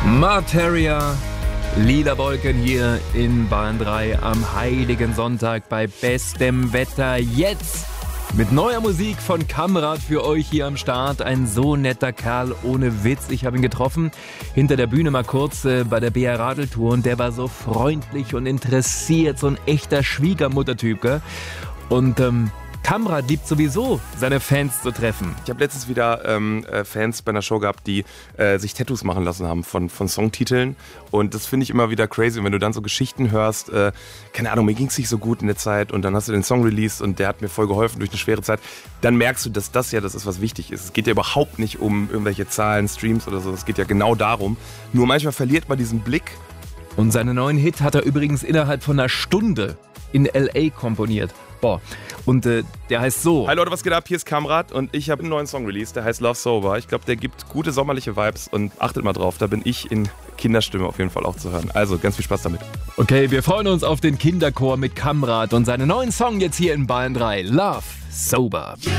Materia, Lila Wolken hier in Bahn 3 am Heiligen Sonntag bei bestem Wetter. Jetzt mit neuer Musik von Kamrat für euch hier am Start. Ein so netter Kerl, ohne Witz. Ich habe ihn getroffen, hinter der Bühne mal kurz bei der BR Radeltour, und der war so freundlich und interessiert, so ein echter Schwiegermuttertyp, gell? Und Kamrat liebt sowieso, seine Fans zu treffen. Ich habe letztens wieder Fans bei einer Show gehabt, die sich Tattoos machen lassen haben von Songtiteln. Und das finde ich immer wieder crazy. Und wenn du dann so Geschichten hörst, keine Ahnung, mir ging es nicht so gut in der Zeit und dann hast du den Song released und der hat mir voll geholfen durch eine schwere Zeit, dann merkst du, dass das ist, was wichtig ist. Es geht ja überhaupt nicht um irgendwelche Zahlen, Streams oder so. Es geht ja genau darum. Nur manchmal verliert man diesen Blick. Und seinen neuen Hit hat er übrigens innerhalb von einer Stunde in L.A. komponiert. Boah. Und der heißt so. Hi Leute, was geht ab? Hier ist Kamrat und ich habe einen neuen Song released, der heißt Love Sober. Ich glaube, der gibt gute sommerliche Vibes und achtet mal drauf, da bin ich in Kinderstimme auf jeden Fall auch zu hören. Also ganz viel Spaß damit. Okay, wir freuen uns auf den Kinderchor mit Kamrat und seinen neuen Song jetzt hier in Bahn 3. Love Sober.